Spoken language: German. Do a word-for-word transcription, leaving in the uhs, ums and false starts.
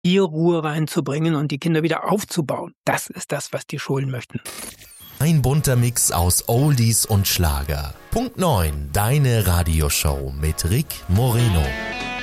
hier Ruhe reinzubringen und die Kinder wieder aufzubauen. Das ist das, was die Schulen möchten. Ein bunter Mix aus Oldies und Schlager. Punkt neun, deine Radioshow mit Rick Moreno.